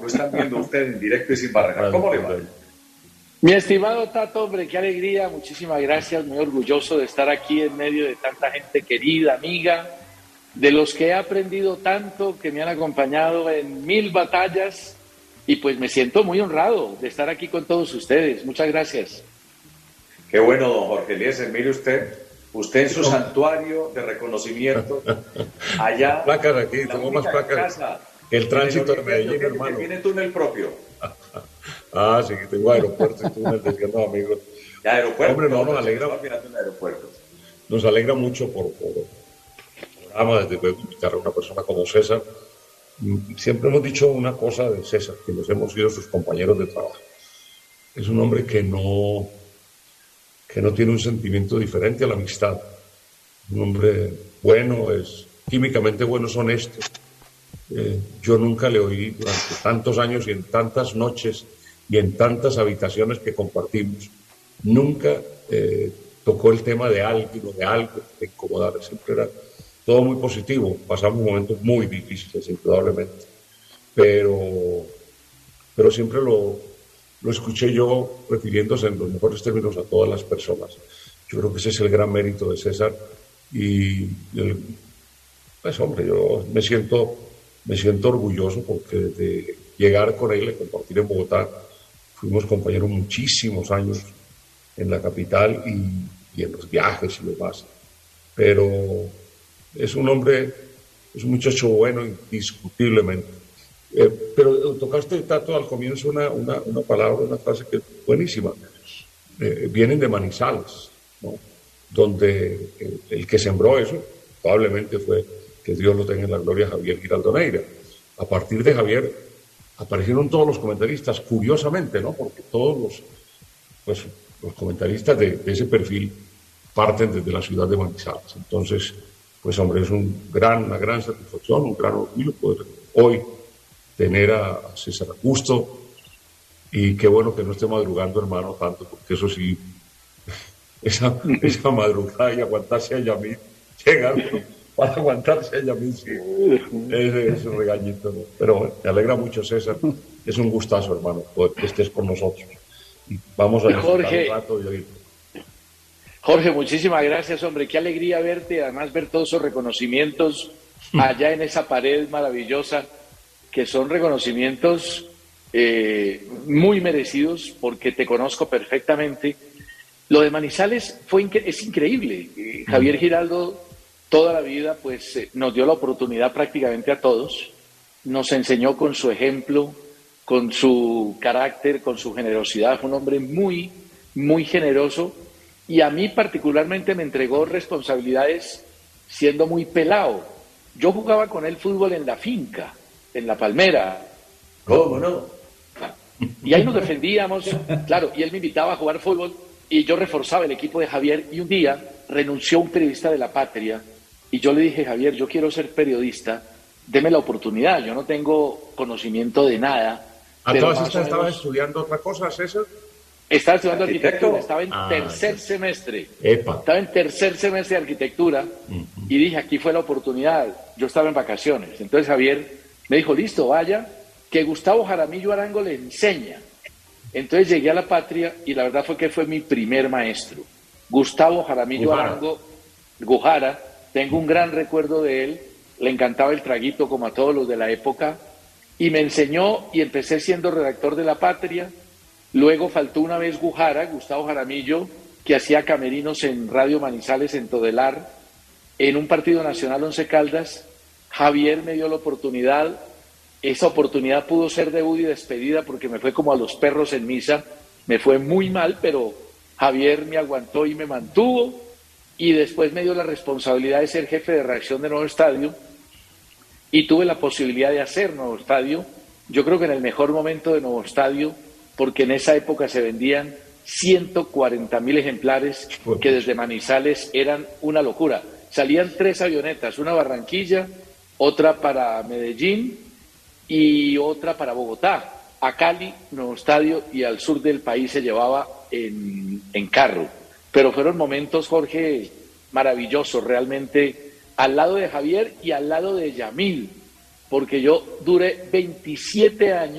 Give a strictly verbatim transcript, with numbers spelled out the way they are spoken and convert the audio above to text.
están viendo ustedes en directo y sin barrera. ¿Cómo le va? Mi estimado Tato, hombre, qué alegría, muchísimas gracias, muy orgulloso de estar aquí en medio de tanta gente querida, amiga, de los que he aprendido tanto, que me han acompañado en mil batallas, y pues me siento muy honrado de estar aquí con todos ustedes. Muchas gracias. Qué bueno, don Jorge Eliezer, mire usted, usted en su santuario de reconocimiento, allá, placas aquí, la tengo más placas casa, que el tránsito de el Medellín, que, hermano. Que tiene túnel propio. Ah, sí, tengo aeropuertos y túneles, decían los amigos. Ya, aeropuerto. Hombre, no, nos alegra, nos alegra mucho por, por el programa, desde luego, invitar a una persona como César. Siempre hemos dicho una cosa de César, que nos hemos sido sus compañeros de trabajo. Es un hombre que no, que no tiene un sentimiento diferente a la amistad. Un hombre bueno, es químicamente bueno, es honesto. Eh, yo nunca le oí durante tantos años y en tantas noches y en tantas habitaciones que compartimos, nunca eh, tocó el tema de alguien o de algo de incomodar. Siempre era todo muy positivo. Pasamos momentos muy difíciles, indudablemente, pero, pero siempre lo, lo escuché yo refiriéndose en los mejores términos a todas las personas. Yo creo que ese es el gran mérito de César y, el, pues hombre, yo me siento, me siento orgulloso porque de llegar con él y compartir en Bogotá, fuimos compañeros muchísimos años en la capital y, y en los viajes y demás, pero es un hombre, es un muchacho bueno indiscutiblemente. Eh, pero tocaste, Tato, al comienzo una, una, una palabra, una frase que es buenísima. Eh, vienen de Manizales, ¿no? Donde el, el que sembró eso probablemente fue, que Dios lo tenga en la gloria, Javier Giraldo Neira. A partir de Javier aparecieron todos los comentaristas, curiosamente, ¿no? Porque todos los, pues, los comentaristas de, de ese perfil parten desde la ciudad de Manizales. Entonces, pues hombre, es un gran, una gran satisfacción, un gran orgullo poder hoy tener a César Augusto, y qué bueno que no esté madrugando, hermano, tanto, porque eso sí, esa, esa madrugada y aguantarse a Yamil, llegar para aguantarse a Yamil, sí, es, es un regañito, ¿no? Pero bueno, me alegra mucho, César, es un gustazo, hermano, poder que estés con nosotros. Y vamos a disfrutar Jorge, un rato y oír. Jorge, muchísimas gracias, hombre, qué alegría verte, además ver todos esos reconocimientos allá en esa pared maravillosa, que son reconocimientos eh, muy merecidos, porque te conozco perfectamente. Lo de Manizales fue incre- es increíble. Eh, Javier Giraldo toda la vida pues eh, nos dio la oportunidad prácticamente a todos, nos enseñó con su ejemplo, con su carácter, con su generosidad. Fue un hombre muy, muy generoso, y a mí particularmente me entregó responsabilidades siendo muy pelado. Yo jugaba con él fútbol en la finca, en La Palmera. ¿Cómo no? Y ahí nos defendíamos, claro, y él me invitaba a jugar fútbol y yo reforzaba el equipo de Javier, y un día renunció un periodista de La Patria y yo le dije: Javier, yo quiero ser periodista, deme la oportunidad, yo no tengo conocimiento de nada. ¿A pero todas más estas o menos estabas estudiando otra cosa, César? Estaba estudiando ¿Arquitecto? arquitectura, estaba en Ah, tercer sí. semestre. Epa. Estaba en tercer semestre de arquitectura Uh-huh. y dije: aquí fue la oportunidad. Yo estaba en vacaciones. Entonces Javier me dijo: listo, vaya, que Gustavo Jaramillo Arango le enseña. Entonces llegué a La Patria y la verdad fue que fue mi primer maestro. Gustavo Jaramillo Gujara. Arango, Gujara, tengo un gran recuerdo de él, le encantaba el traguito como a todos los de la época, y me enseñó, y empecé siendo redactor de La Patria. Luego faltó una vez Gujara, Gustavo Jaramillo, que hacía camerinos en Radio Manizales, en Todelar, en un partido nacional Once Caldas. Javier me dio la oportunidad. Esa oportunidad pudo ser debut y despedida, porque me fue como a los perros en misa. Me fue muy mal, pero Javier me aguantó y me mantuvo, y después me dio la responsabilidad de ser jefe de redacción de Nuevo Estadio, y tuve la posibilidad de hacer Nuevo Estadio, yo creo que en el mejor momento de Nuevo Estadio, porque en esa época se vendían ciento cuarenta mil ejemplares, que desde Manizales eran una locura. Salían tres avionetas, una a Barranquilla, otra para Medellín y otra para Bogotá. A Cali, Nuevo Estadio, y al sur del país se llevaba en, en carro. Pero fueron momentos, Jorge, maravillosos, realmente, al lado de Javier y al lado de Yamil, porque yo duré veintisiete años